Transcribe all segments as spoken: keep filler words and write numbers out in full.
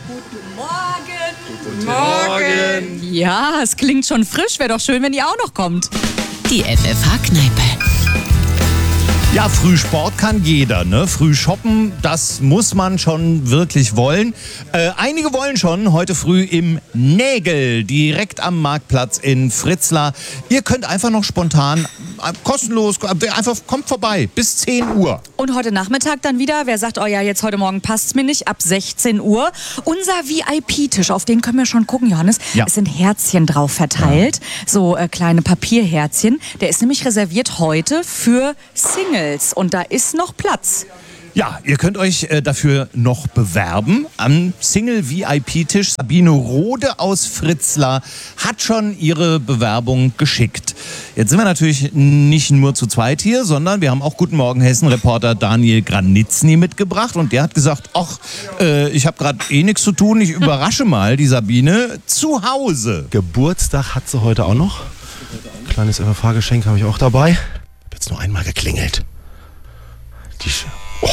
Guten Morgen. Guten Morgen. Ja, es klingt schon frisch. Wäre doch schön, wenn ihr auch noch kommt. Die F F H-Kneipe. Ja, Frühsport kann jeder, ne? Früh shoppen, das muss man schon wirklich wollen. Äh, einige wollen schon heute früh im Nägel, direkt am Marktplatz in Fritzlar. Ihr könnt einfach noch spontan, äh, kostenlos, einfach kommt vorbei, bis zehn Uhr. Und heute Nachmittag dann wieder, wer sagt, oh ja, jetzt heute Morgen passt's mir nicht, ab sechzehn Uhr. Unser V I P-Tisch, auf den können wir schon gucken, Johannes. Ja. Es sind Herzchen drauf verteilt, ja. so äh, kleine Papierherzchen. Der ist nämlich reserviert heute für Singles. Und da ist noch Platz. Ja, ihr könnt euch äh, dafür noch bewerben am Single-V I P-Tisch. Sabine Rode aus Fritzlar hat schon ihre Bewerbung geschickt. Jetzt sind wir natürlich nicht nur zu zweit hier, sondern wir haben auch Guten Morgen Hessen-Reporter Daniel Granitzny mitgebracht. Und der hat gesagt, ach, äh, ich habe gerade eh nichts zu tun, ich überrasche mal die Sabine zu Hause. Geburtstag hat sie heute auch noch. Kleines F F H-Geschenk habe ich auch dabei. Ich habe jetzt nur einmal geklingelt. Die Sch- oh.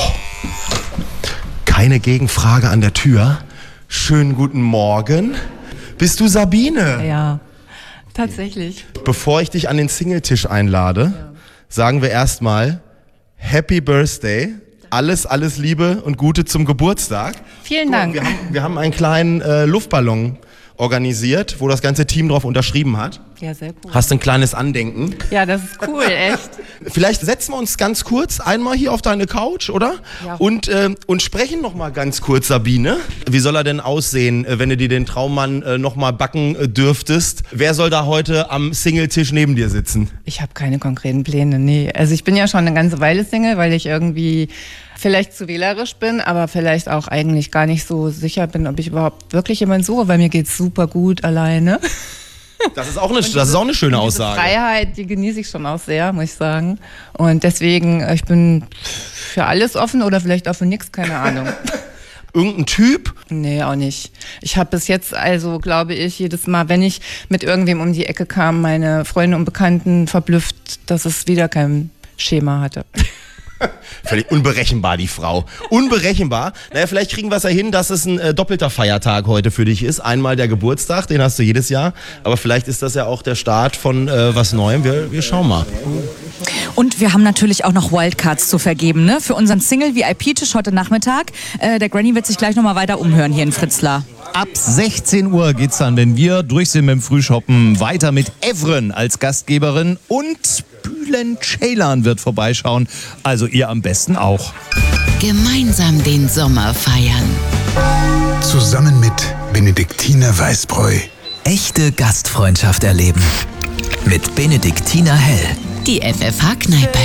Keine Gegenfrage an der Tür. Schönen guten Morgen. Bist du Sabine? Ja, tatsächlich. Bevor ich dich an den Singletisch einlade, ja. sagen wir erstmal Happy Birthday. Alles, alles Liebe und Gute zum Geburtstag. Vielen Guck, Dank. Wir haben, wir haben einen kleinen äh, Luftballon organisiert, wo das ganze Team drauf unterschrieben hat. Ja, sehr cool. Hast ein kleines Andenken. Ja, das ist cool, echt. Vielleicht setzen wir uns ganz kurz einmal hier auf deine Couch, oder? Ja. Und, äh, und sprechen noch mal ganz kurz, Sabine. Wie soll er denn aussehen, wenn du dir den Traummann äh, noch mal backen äh, dürftest? Wer soll da heute am Singletisch neben dir sitzen? Ich habe keine konkreten Pläne, nee. Also ich bin ja schon eine ganze Weile Single, weil ich irgendwie vielleicht zu wählerisch bin, aber vielleicht auch eigentlich gar nicht so sicher bin, ob ich überhaupt wirklich jemanden suche, weil mir geht's super gut alleine. Das ist auch eine, das ist auch eine schöne Aussage. Die Freiheit, die genieße ich schon auch sehr, muss ich sagen. Und deswegen, ich bin für alles offen oder vielleicht auch für nichts, keine Ahnung. Irgendein Typ? Nee, auch nicht. Ich habe bis jetzt also, glaube ich, jedes Mal, wenn ich mit irgendwem um die Ecke kam, meine Freunde und Bekannten verblüfft, dass es wieder kein Schema hatte. Völlig unberechenbar, die Frau. Unberechenbar. Naja, vielleicht kriegen wir es ja hin, dass es ein äh, doppelter Feiertag heute für dich ist. Einmal der Geburtstag, den hast du jedes Jahr. Aber vielleicht ist das ja auch der Start von äh, was Neuem. Wir, wir schauen mal. Und wir haben natürlich auch noch Wildcards zu vergeben, ne? Für unseren Single-V I P-Tisch heute Nachmittag. Äh, der Granny wird sich gleich noch mal weiter umhören hier in Fritzlar. Ab sechzehn Uhr geht's dann, wenn wir durch sind mit dem Frühshoppen, weiter mit Evren als Gastgeberin und Bülent Ceylan wird vorbeischauen. Also ihr am besten auch. Gemeinsam den Sommer feiern. Zusammen mit Benediktiner Weißbräu. Echte Gastfreundschaft erleben. Mit Benediktiner Hell. Die F F H-Kneipe.